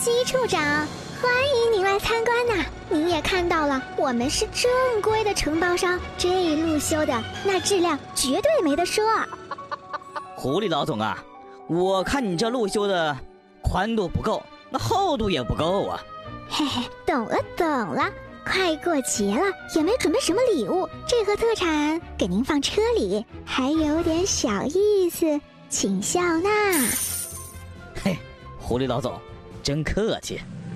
姬处长，欢迎您来参观呐！您也看到了，我们是正规的承包商，这路修的那质量绝对没得说。 狐狸老总啊，我看你这路修的宽度不够，那厚度也不够啊。 嘿嘿，懂了，快过节了，也没准备什么礼物，这盒特产给您放车里，还有点小意思，请笑纳。 嘿，狐狸老总，真客气。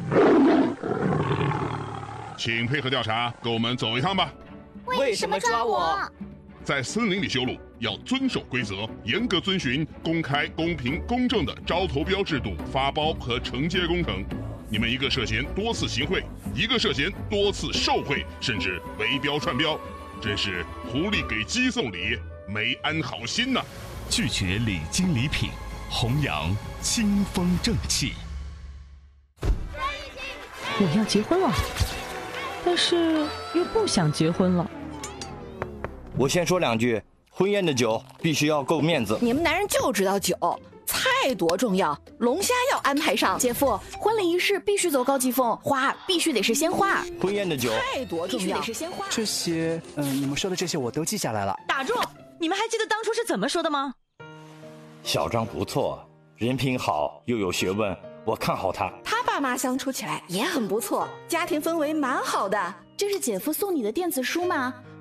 请配合调查，跟我们走一趟吧。 为什么抓我？ 在森林里修路要遵守规则，严格遵循公开、公平、公正的招投标制度发包和承接工程。你们一个涉嫌多次行贿，一个涉嫌多次受贿，甚至围标串标，真是狐狸给鸡送礼，没安好心呐！ 拒绝礼金礼品，弘扬清风正气。 我要结婚了，但是又不想结婚了。 我先说两句，婚宴的酒必须要够面子。 你们男人就知道酒，菜多重要，龙虾要安排上。姐夫，婚礼仪式必须走高级风，花必须得是鲜花。 婚宴的酒菜多重要，必须得是鲜花。 这些，你们说的这些我都记下来了。 打住！你们还记得当初是怎么说的吗？ 小张不错，人品好又有学问，我看好他。 他爸妈相处起来也很不错，家庭氛围蛮好的。这是姐夫送你的电子书吗？